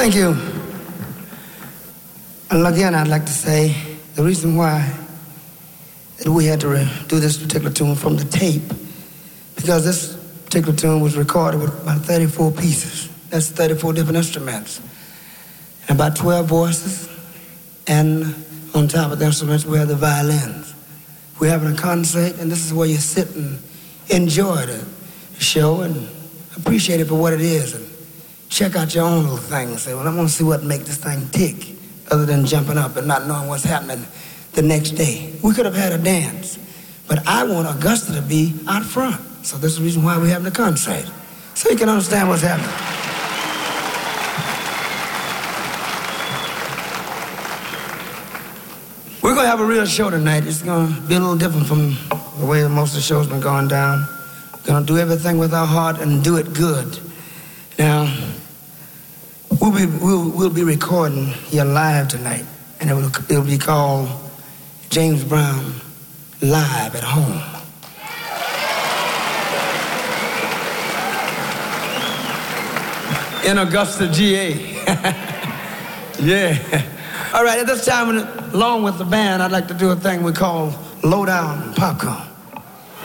Thank you. And again, I'd like to say the reason why that we had to do this particular tune from the tape, because this particular tune was recorded with about 34 pieces. That's 34 different instruments. And about 12 voices. And on top of the instruments, we have the violins. We're having a concert, and this is where you sit and enjoy the show and appreciate it for what it is. And check out your own little thing and say, well, I want to see what makes this thing tick, other than jumping up and not knowing what's happening the next day. We could have had a dance, but I want Augusta to be out front. So this is the reason why we're having a concert, so you can understand what's happening. We're going to have a real show tonight. It's going to be a little different from the way most of the show's been going down. We're going to do everything with our heart and do it good. Now, we'll be recording here live tonight, and it'll be called James Brown Live at Home. In Augusta, GA. Yeah. All right, at this time, along with the band, I'd like to do a thing we call Low Down Popcorn.